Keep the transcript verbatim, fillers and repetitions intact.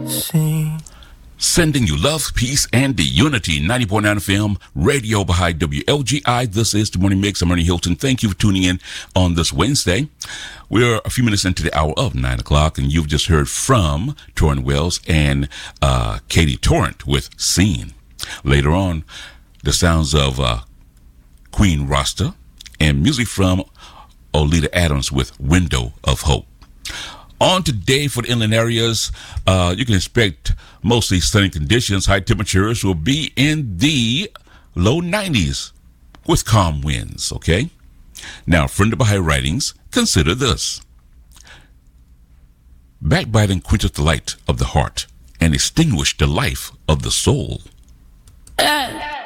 See. Sending you love, peace, and the unity. ninety point nine F M, Radio Baha'i W L G I. This is the Morning Mix. I'm Ernie Hilton. Thank you for tuning in on this Wednesday. We're a few minutes into the hour of nine o'clock, and you've just heard from Torrin Wells and uh, Katie Torrent with Scene. Later on, the sounds of uh, Queen Rasta and music from Olita Adams with Window of Hope. On today for the inland areas, uh, you can expect mostly sunny conditions. High temperatures will be in the low nineties with calm winds, okay? Now, friend of Baha'i writings, consider this. Backbiting quenches the light of the heart and extinguish the life of the soul. Uh.